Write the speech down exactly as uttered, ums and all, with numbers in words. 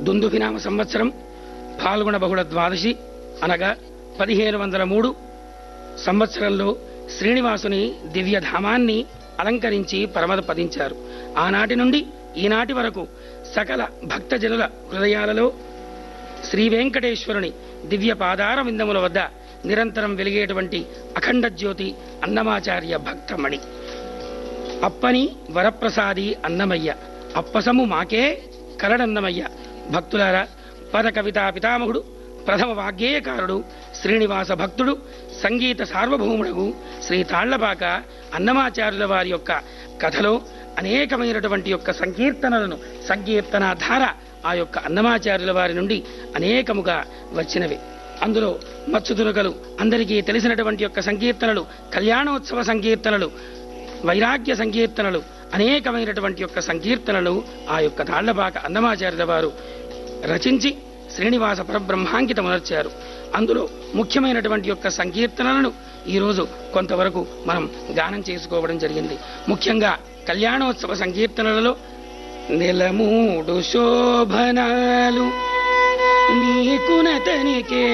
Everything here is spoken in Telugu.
దుందుభినామ సంవత్సరం ఫాల్గుణ బహుళ ద్వాదశి అనగా పదిహేను వందల మూడు సంవత్సరంలో శ్రీనివాసుని దివ్యధామాన్ని అలంకరించి పరమపదించారు. ఆనాటి నుండి ఈనాటి వరకు సకల భక్తజనుల హృదయాలలో శ్రీ వెంకటేశ్వరుని దివ్య పాదార విందముల వద్ద నిరంతరం వెలిగేటువంటి అఖండ జ్యోతి అన్నమాచార్య భక్తమణి. అప్పని వరప్రసాది అన్నమయ్య, అప్పసము మాకే కలడన్నమయ్య. భక్తులారా, పద కవితా పితామహుడు, ప్రథమ వాగ్గేయకారుడు, శ్రీనివాస భక్తుడు, సంగీత సార్వభౌముడు శ్రీ తాళ్లపాక అన్నమాచార్యుల వారి యొక్క కథలో అనేకమైనటువంటి యొక్క సంకీర్తనలను సంకీర్తన ధార ఆ యొక్క అన్నమాచార్యుల వారి నుండి అనేకముగా వచ్చినవి. అందులో మత్స్సుతునకలు అందరికీ తెలిసినటువంటి యొక్క సంకీర్తనలు, కళ్యాణోత్సవ సంకీర్తనలు, వైరాగ్య సంకీర్తనలు, అనేకమైనటువంటి యొక్క సంకీర్తనలు ఆ యొక్క తాళ్లపాక అన్నమాచార్యుల వారు రచించి శ్రీనివాస పరబ్రహ్మాంకితమునర్చారు. అందులో ముఖ్యమైనటువంటి యొక్క సంకీర్తనలను ఈరోజు కొంతవరకు మనం గానం చేసుకోవడం జరిగింది. ముఖ్యంగా కళ్యాణోత్సవ సంకీర్తనలలో నెలమూడు శోభనాలు నీకునతనికే